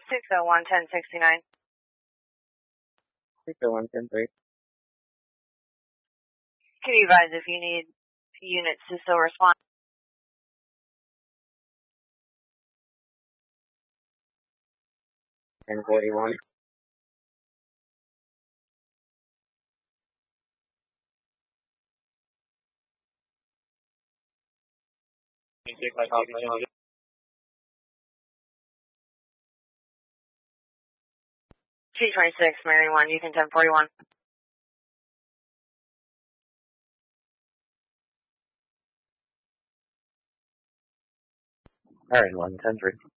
601-1069. 601-10-3. Can you advise if you need units to still respond? And 41. T26, Mary 1, you can 1041. Alright, 1-10-3.